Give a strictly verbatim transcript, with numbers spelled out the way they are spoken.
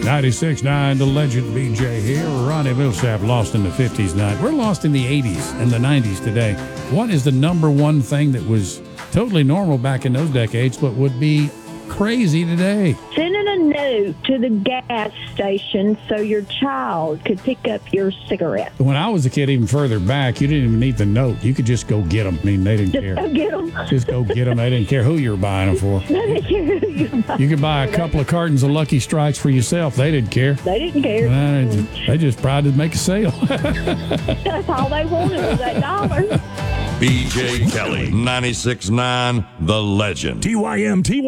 ninety-six point nine, The Legend, B J here. Ronnie Millsap lost in the fifties night. We're lost in the eighties and the nineties today. What is the number one thing that was totally normal back in those decades, but would be crazy today? Sending a note to the gas station so your child could pick up your cigarette. When I was a kid, even further back, you didn't even need the note. You could just go get them. I mean, they didn't Just care. go get them. Just go get them. They didn't care who you were buying them for. They didn't care who you bought. You could buy a couple of cartons of Lucky Strikes for yourself. They didn't care. They didn't care. Uh, they just- they just tried to make a sale. That's all they wanted was that dollar. B J Kelly, ninety-six point nine, The Legend. T Y M T Y.